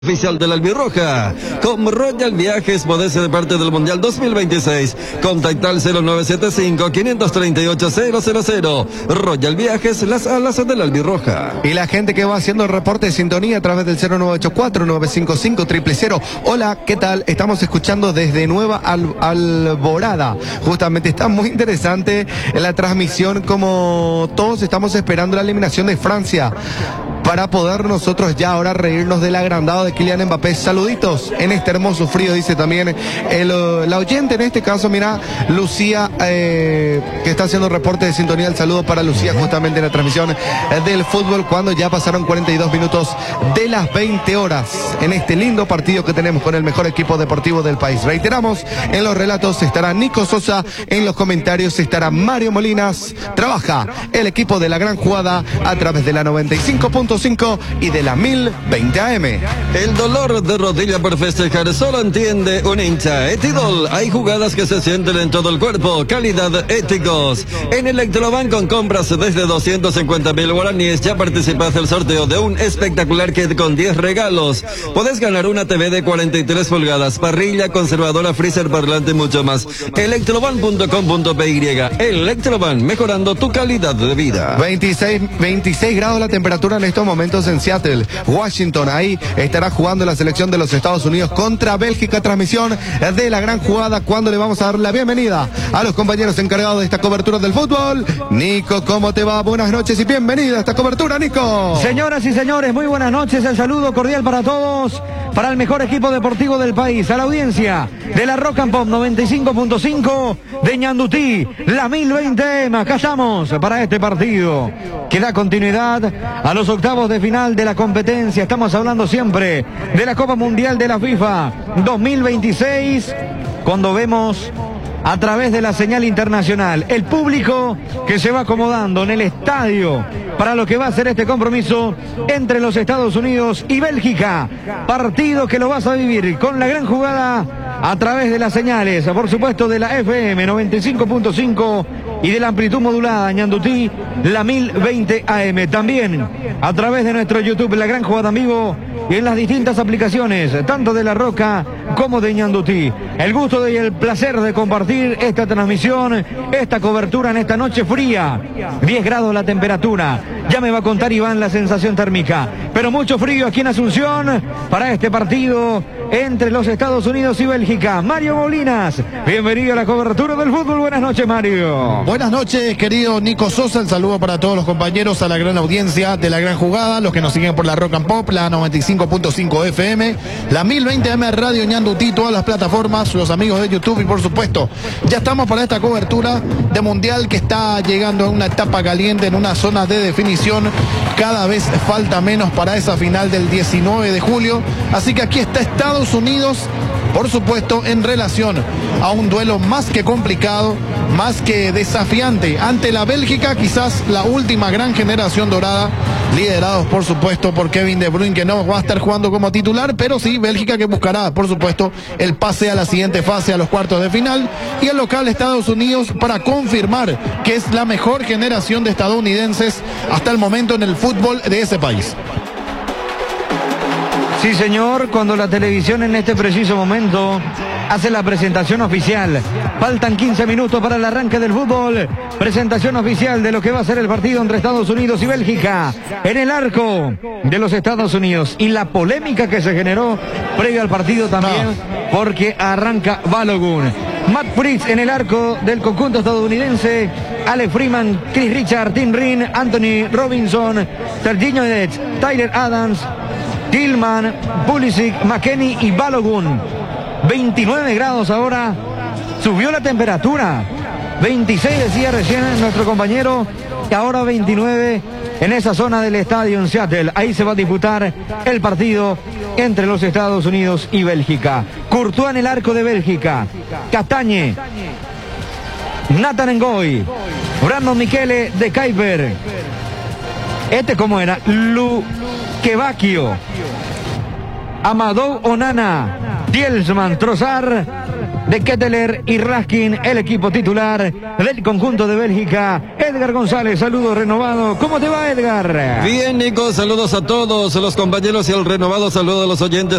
Oficial de la Albirroja. Con Royal Viajes podés ser parte del Mundial 2026. Contacta al 0975-538-000. Royal Viajes, las alas de la Albirroja. Y la gente que va haciendo el reporte de sintonía a través del 0984-955-000. Hola, ¿qué tal? Estamos escuchando desde Nueva Alborada. Justamente está muy interesante la transmisión, como todos estamos esperando la eliminación de Francia, para poder nosotros ya ahora reírnos del agrandado de Kylian Mbappé. Saluditos en este hermoso frío, dice también la oyente, en este caso, mira, Lucía, que está haciendo reporte de sintonía. El saludo para Lucía justamente en la transmisión del fútbol, cuando ya pasaron 42 minutos de las 20 horas en este lindo partido que tenemos con el mejor equipo deportivo del país. Reiteramos, en los relatos estará Nico Sosa, en los comentarios estará Mario Molinas. Trabaja el equipo de La Gran Jugada a través de la 95.5 y de la 1020 AM. El dolor de rodilla por festejar solo entiende un hincha. Etidol, hay jugadas que se sienten en todo el cuerpo. Calidad Éticos. En Electroban, con compras desde 250.000 guaraníes, ya participas del sorteo de un espectacular kit con 10 regalos. Podés ganar una TV de 43 pulgadas, parrilla, conservadora, freezer, parlante y mucho más. Electroban.com.py. Electroban, mejorando tu calidad de vida. 26 grados la temperatura en estos momentos en Seattle, Washington. Ahí estará jugando la selección de los Estados Unidos contra Bélgica. Transmisión de La Gran Jugada, cuando le vamos a dar la bienvenida a los compañeros encargados de esta cobertura del fútbol. Nico, ¿cómo te va? Buenas noches y bienvenida a esta cobertura, Nico. Señoras y señores, muy buenas noches. El saludo cordial para todos, para el mejor equipo deportivo del país, a la audiencia de la Rock and Pop 95.5 de Ñandutí, la 1020 AM. Acá estamos para este partido que da continuidad a los octavos de final de la competencia. Estamos hablando siempre de la Copa Mundial de la FIFA 2026, cuando vemos a través de la señal internacional el público que se va acomodando en el estadio para lo que va a ser este compromiso entre los Estados Unidos y Bélgica. Partido que lo vas a vivir con La Gran Jugada a través de las señales, por supuesto, de la FM 95.5 y de la amplitud modulada Ñandutí, la 1020 AM. También a través de nuestro YouTube, La Gran Jugada en vivo, y en las distintas aplicaciones, tanto de La Roca como de Ñandutí. El gusto y el placer de compartir esta transmisión, esta cobertura en esta noche fría. 10 grados la temperatura. Ya me va a contar Iván la sensación térmica, pero mucho frío aquí en Asunción para este partido entre los Estados Unidos y Bélgica. Mario Molinas, bienvenido a la cobertura del fútbol. Buenas noches, Mario. Buenas noches, querido Nico Sosa. El saludo para todos los compañeros, a la gran audiencia de La Gran Jugada, los que nos siguen por la Rock and Pop, la 95.5 FM, la 1020 AM Radio Ñandutí, todas las plataformas, los amigos de YouTube, y por supuesto, ya estamos para esta cobertura de Mundial que está llegando a una etapa caliente, en una zona de definición. Cada vez falta menos para esa final del 19 de julio. Así que aquí está Estados Unidos, por supuesto, en relación a un duelo más que complicado, más que desafiante, ante la Bélgica, quizás la última gran generación dorada, liderados por supuesto por Kevin De Bruyne, que no va a estar jugando como titular, pero sí Bélgica, que buscará por supuesto el pase a la siguiente fase, a los cuartos de final, y el local Estados Unidos, para confirmar que es la mejor generación de estadounidenses hasta el momento en el fútbol de ese país. Sí, señor, cuando la televisión en este preciso momento hace la presentación oficial. Faltan 15 minutos para el arranque del fútbol. Presentación oficial de lo que va a ser el partido entre Estados Unidos y Bélgica. En el arco de los Estados Unidos. Y la polémica que se generó previo al partido también, porque arranca Balogun. Matt Fritz en el arco del conjunto estadounidense. Alex Freeman, Chris Richard, Tim Rin, Anthony Robinson, Serginho Dez, Tyler Adams, Tillman, Pulisic, McKennie y Balogun. 29 grados ahora. Subió la temperatura. 26 decía recién nuestro compañero. Y ahora 29 en esa zona del estadio en Seattle. Ahí se va a disputar el partido entre los Estados Unidos y Bélgica. Courtois en el arco de Bélgica. Castagne, Nathan Ngoy, Brandon Michele de Kuiper. ¿Cómo era? Luquevacchio, Amadou Onana, Dielsman, Trossard, de Ketteler y Raskin, el equipo titular del conjunto de Bélgica. Edgar González, saludo renovado. ¿Cómo te va, Edgar? Bien, Nico, saludos a todos los compañeros y el renovado saludo a los oyentes